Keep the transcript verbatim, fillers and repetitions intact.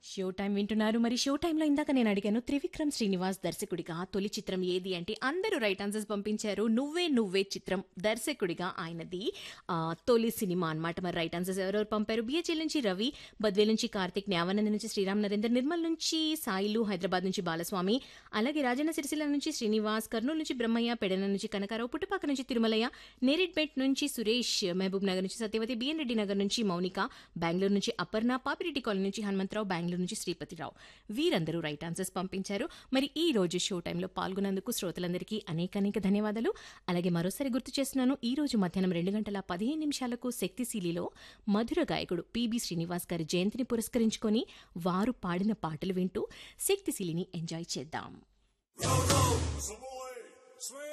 Show time వింటున్నారు. మరి show టైంలో ఇందాక నేను అడిగాను త్రివిక్రమ్ శ్రీనివాస్ దర్శకుడిగా తొలి చిత్రం ఏది అంటే అందరూ రైట్ ఆన్సర్స్ పంపించారు. నువ్వే నువ్వే చిత్రం దర్శకుడిగా ఆయనది ఆ, తొలి సినిమా అన్నమాట. మరి రైట్ ఆన్సర్స్ ఎవరెవరు పంపారు? బిహెచ్ఎల్ నుంచి రవి, బద్వేల్ నుంచి కార్తిక్, న్యావానంద నుంచి శ్రీరామ్ నరేందర్, నిర్మల్ నుంచి సాయిలు, హైదరాబాద్ నుంచి బాలస్వామి, అలాగే రాజన్న సిరిసిల్ల నుంచి శ్రీనివాస్, కర్నూలు నుంచి బ్రహ్మయ్య, పెడన నుంచి కనకారావు, పుట్టుపాక నుంచి తిరుమలయ్య, నేరేడ్పేట్ నుంచి సురేష్, మహబూబ్ నగర్ నుంచి సత్యవతి, బిఎన్ రెడ్డి నగర్ నుంచి మౌనిక, బెంగళూరు నుంచి అపర్ణ, పాపిరెడ్డి కాలనీ నుంచి హనుమంతరావు, బెంగళూరు నుంచి శ్రీపతిరావు. వీరందరూ రైట్ ఆన్సర్స్ పంపించారు. మరి ఈ రోజు షో టైంలో పాల్గొన్నందుకు శ్రోతలందరికీ అనేక అనేక ధన్యవాదాలు. అలాగే మరోసారి గుర్తు చేస్తున్నాను, ఈ రోజు మధ్యాహ్నం రెండు గంటల పదిహేను నిమిషాలకు శక్తిశీలిలో మధుర గాయకుడు పిబి శ్రీనివాస్ గారి జయంతిని పురస్కరించుకొని వారు పాడిన పాటలు వింటూ శక్తిశీలిని ఎంజాయ్ చేద్దాం.